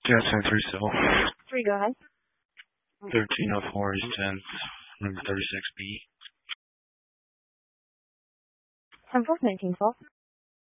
Yes, 3 cell. 3, go ahead. 1304 East 10th, room 36B. 10-4, 19-12.